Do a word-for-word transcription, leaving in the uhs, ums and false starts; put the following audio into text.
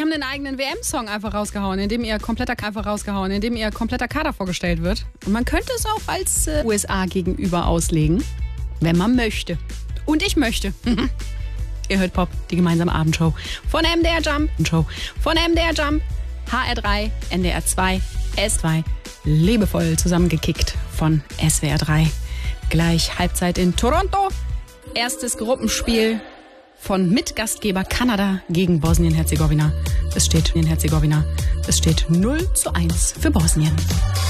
die haben einen eigenen W M-Song einfach rausgehauen, in dem ihr kompletter einfach rausgehauen, in dem ihr kompletter Kader vorgestellt wird. Und man könnte es auch als äh, U S A gegenüber auslegen, wenn man möchte. Und ich möchte. Ihr hört Pop, die gemeinsame Abendshow von M D R Jump, Show von M D R Jump, H R drei, N D R zwei, S zwei, liebevoll zusammengekickt von S W R drei. Gleich Halbzeit in Toronto. Erstes Gruppenspiel von Mitgastgeber Kanada gegen Bosnien-Herzegowina. Es steht in Herzegowina. Es steht null zu eins für Bosnien.